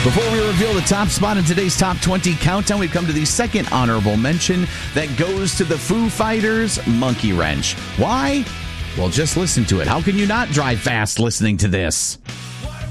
Before we reveal the top spot in today's Top 20 countdown, we come to the second honorable mention that goes to the Foo Fighters' Monkey Wrench. Why? Well, just listen to it. How can you not drive fast listening to this?